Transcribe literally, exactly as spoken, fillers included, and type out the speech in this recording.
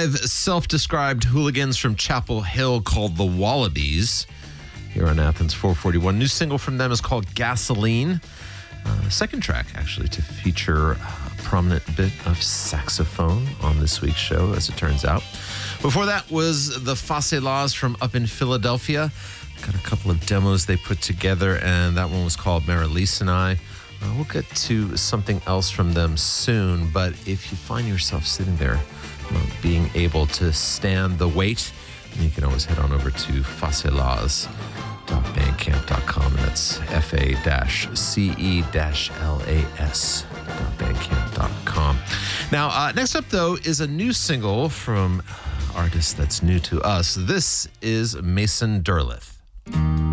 five self-described hooligans from Chapel Hill called the Wallabies here on Athens four forty-one. New single from them is called Gasoline. Uh, second track, actually, to feature a prominent bit of saxophone on this week's show, as it turns out. Before that was the Facelas from up in Philadelphia. Got a couple of demos they put together, and that one was called Marilise and I. Uh, we'll get to something else from them soon, but if you find yourself sitting there uh, being able to stand the wait, you can always head on over to facelas dot bandcamp dot com, and that's F A C E L A S dot bandcamp dot com. Now, uh, next up, though, is a new single from an artist that's new to us. This is Mason Derleth.